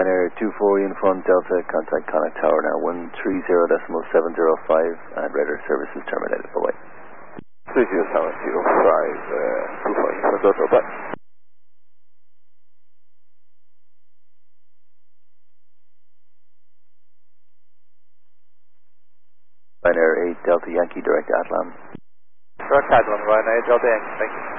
Ryanair 24 Uniform Delta, contact Connacht Tower now 130.705 and radar services terminated. Bye-bye. 30705, 24 Uniform Delta, bye. Ryanair 8 Delta Yankee direct Atlan. Direct Atlan, Ryanair 8 Delta Yankee, thank you.